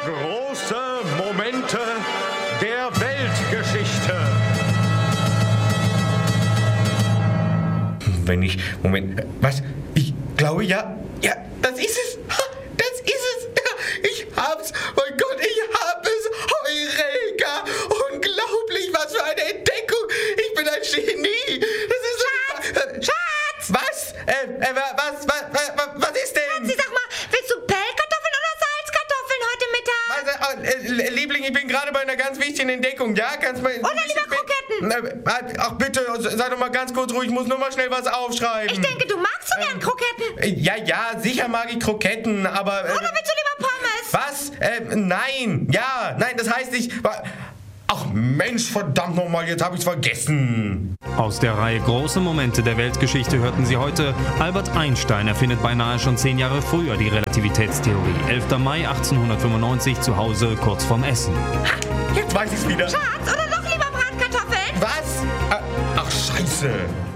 Große Momente der Weltgeschichte. Moment, was? Ich glaube, ja, das ist es. Ha, das ist es. Ich hab's. Mein Gott, ich hab es. Heureka. Unglaublich, was für eine Entdeckung. Ich bin ein Genie. Das ist Schatz! Was? Was ist denn? Schatzi, sag mal, willst du Pellkartoffeln oder Salzkartoffeln heute Mittag? Liebling, ich bin gerade bei einer ganz wichtigen Entdeckung, ja? Kannst mal... Oder lieber Kroketten? Ach bitte, sei doch mal ganz kurz ruhig, ich muss nur mal schnell was aufschreiben. Ich denke, du magst so gern Kroketten. Ja, sicher mag ich Kroketten, aber... Oder willst du lieber Pommes? Was? Nein, das heißt ich... Ach Mensch, verdammt nochmal, jetzt habe ich's vergessen. Aus der Reihe Große Momente der Weltgeschichte hörten Sie heute: Albert Einstein erfindet beinahe schon 10 Jahre früher die Relativitätstheorie. 11. Mai 1895, zu Hause kurz vorm Essen. Jetzt weiß ich's wieder. Schatz, oder doch lieber Bratkartoffeln? Was? Ach, scheiße.